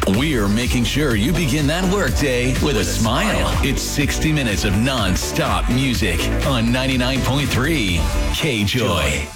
We're making sure you begin that workday with a smile. It's 60 minutes of non-stop music on 99.3 K-Joy.